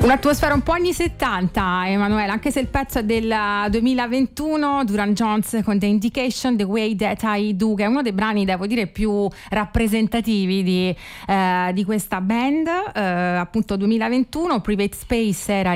Un'atmosfera un po' anni 70, Emanuele, anche se il pezzo è del 2021, Duran Jones con The Indication, The Way That I Do, che è uno dei brani, devo dire, più rappresentativi di questa band, appunto 2021, Private Space era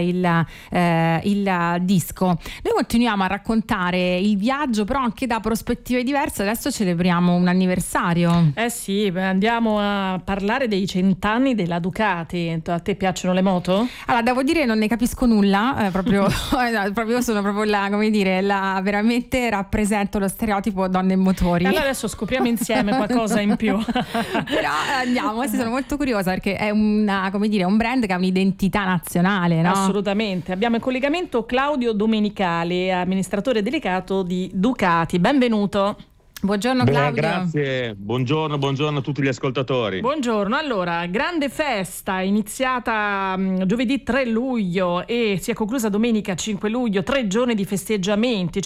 il disco. Noi continuiamo a raccontare il viaggio, però anche da prospettive diverse. Adesso celebriamo un anniversario. Sì, andiamo a parlare dei 100 anni della Ducati. A te piacciono le moto? Allora, devo dire non ne capisco nulla, proprio sono proprio veramente rappresento lo stereotipo donne e motori. Allora adesso scopriamo insieme qualcosa in più. Però andiamo, sono molto curiosa perché è un brand che ha un'identità nazionale, no? Assolutamente. Abbiamo in collegamento Claudio Domenicali, amministratore delegato di Ducati. Benvenuto. Buongiorno Claudio. Grazie, buongiorno a tutti gli ascoltatori. Buongiorno, allora, grande festa iniziata giovedì 3 luglio e si è conclusa domenica 5 luglio, 3 giorni di festeggiamenti,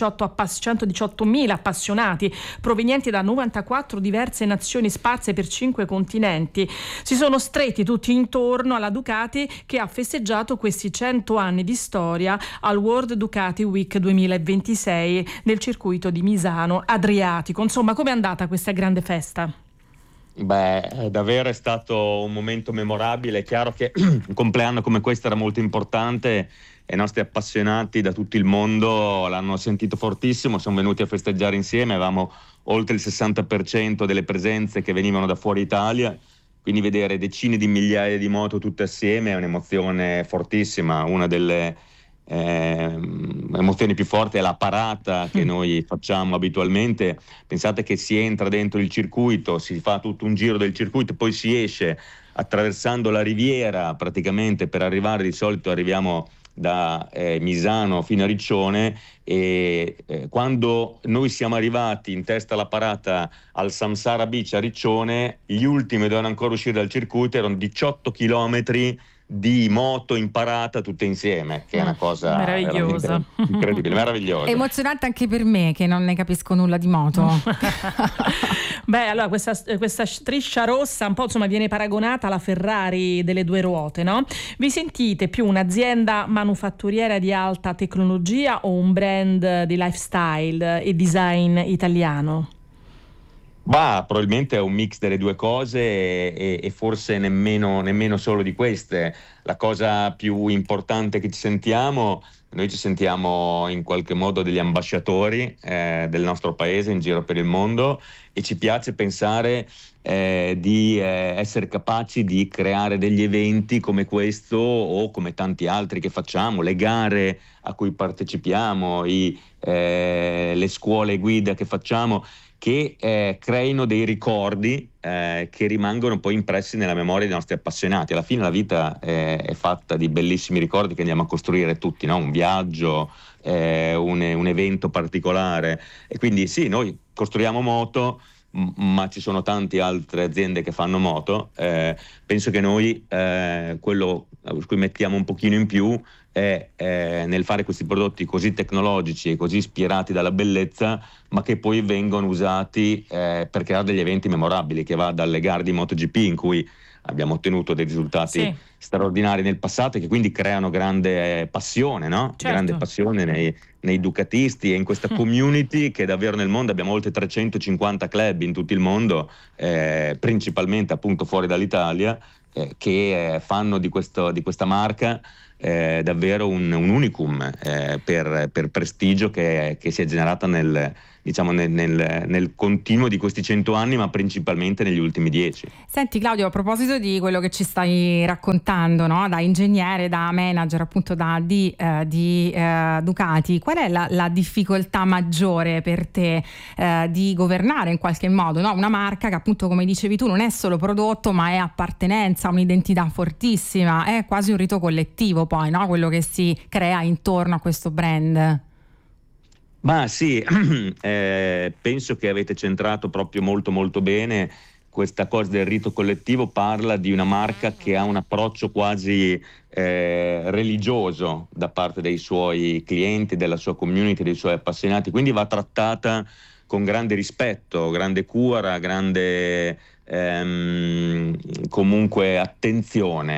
118.000 appassionati provenienti da 94 diverse nazioni sparse per 5 continenti. Si sono stretti tutti intorno alla Ducati che ha festeggiato questi 100 anni di storia al World Ducati Week 2026 nel circuito di Misano Adriatico. Insomma, com'è andata questa grande festa? Davvero è stato un momento memorabile. È chiaro che un compleanno come questo era molto importante e i nostri appassionati da tutto il mondo l'hanno sentito fortissimo, sono venuti a festeggiare insieme, avevamo oltre il 60% delle presenze che venivano da fuori Italia, quindi vedere decine di migliaia di moto tutte assieme è un'emozione fortissima. Una delle emozioni più forti è la parata che noi facciamo abitualmente. Pensate che si entra dentro il circuito, si fa tutto un giro del circuito, poi si esce attraversando la riviera praticamente per arrivare, di solito arriviamo da Misano fino a Riccione e quando noi siamo arrivati in testa alla parata al Samsara Beach a Riccione, gli ultimi dovevano ancora uscire dal circuito, erano 18 chilometri di moto in parata tutte insieme, che è una cosa meravigliosa, incredibile, meravigliosa. Emozionante anche per me che non ne capisco nulla di moto. Allora questa striscia rossa un po' insomma viene paragonata alla Ferrari delle due ruote, no? Vi sentite più un'azienda manufatturiera di alta tecnologia o un brand di lifestyle e design italiano? Probabilmente è un mix delle due cose e forse nemmeno solo di queste. La cosa più importante che noi ci sentiamo in qualche modo degli ambasciatori del nostro paese in giro per il mondo e ci piace pensare di essere capaci di creare degli eventi come questo o come tanti altri che facciamo, le gare a cui partecipiamo, le scuole guida che facciamo, che creino dei ricordi che rimangono poi impressi nella memoria dei nostri appassionati. Alla fine la vita è fatta di bellissimi ricordi che andiamo a costruire tutti, no? Un viaggio, un evento particolare, e quindi sì, noi costruiamo moto, ma ci sono tante altre aziende che fanno moto. Penso che noi quello a cui mettiamo un pochino in più è nel fare questi prodotti così tecnologici e così ispirati dalla bellezza, ma che poi vengono usati per creare degli eventi memorabili, che va dalle gare di MotoGP in cui abbiamo ottenuto dei risultati straordinari nel passato e che quindi creano grande passione, no? Certo. Grande passione nei ducatisti e in questa community che davvero nel mondo abbiamo oltre 350 club in tutto il mondo, principalmente appunto fuori dall'Italia, che fanno di questa marca davvero un unicum per prestigio che si è generata nel continuo di questi 100 anni, ma principalmente negli ultimi 10. Senti Claudio, a proposito di quello che ci stai raccontando, no? Da ingegnere, da manager appunto di Ducati, qual è la difficoltà maggiore per te di governare in qualche modo, no? Una marca che appunto, come dicevi tu, non è solo prodotto ma è appartenenza, un'identità fortissima, è quasi un rito collettivo poi, no? Quello che si crea intorno a questo brand. Ma sì, penso che avete centrato proprio molto molto bene questa cosa del rito collettivo. Parla di una marca che ha un approccio quasi religioso da parte dei suoi clienti, della sua community, dei suoi appassionati, quindi va trattata con grande rispetto, grande cura, grande comunque attenzione.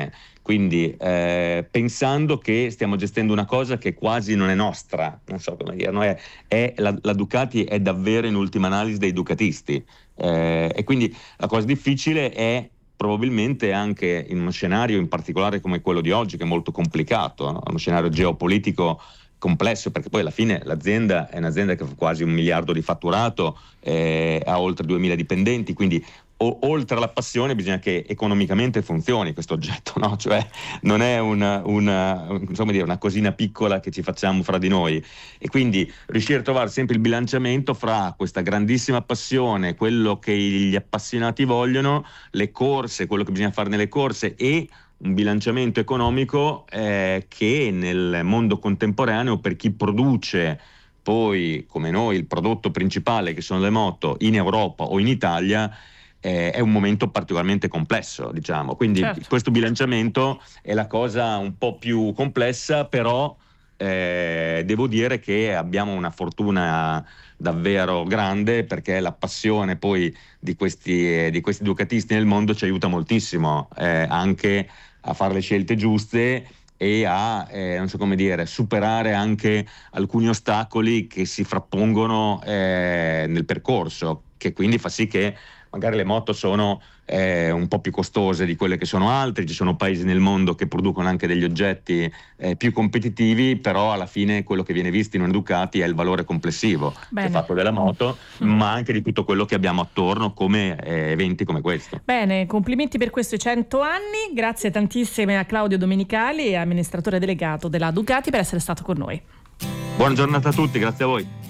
quindi pensando che stiamo gestendo una cosa che quasi non è nostra, non so come dire, la Ducati è davvero in ultima analisi dei ducatisti, e quindi la cosa difficile è probabilmente anche in uno scenario in particolare come quello di oggi, che è molto complicato, no? Uno scenario geopolitico complesso, perché poi alla fine l'azienda è un'azienda che fa quasi 1 miliardo di fatturato, ha oltre 2000 dipendenti, quindi oltre alla passione bisogna che economicamente funzioni questo oggetto, no? Cioè non è una cosina piccola che ci facciamo fra di noi, e quindi riuscire a trovare sempre il bilanciamento fra questa grandissima passione, quello che gli appassionati vogliono, le corse, quello che bisogna fare nelle corse, e un bilanciamento economico che nel mondo contemporaneo, per chi produce poi come noi il prodotto principale che sono le moto in Europa o in Italia, è un momento particolarmente complesso, diciamo. Quindi certo, questo bilanciamento è la cosa un po' più complessa, però devo dire che abbiamo una fortuna davvero grande, perché la passione poi di questi ducatisti nel mondo ci aiuta moltissimo anche a fare le scelte giuste e a non so come dire, superare anche alcuni ostacoli che si frappongono nel percorso, che quindi fa sì che magari le moto sono un po' più costose di quelle che sono altre. Ci sono paesi nel mondo che producono anche degli oggetti più competitivi, però alla fine quello che viene visto in una Ducati è il valore complessivo che è fatto della moto, ma anche di tutto quello che abbiamo attorno come eventi come questo. Bene, complimenti per questi 100 anni, grazie tantissime a Claudio Domenicali, amministratore delegato della Ducati, per essere stato con noi. Buona giornata a tutti, grazie a voi.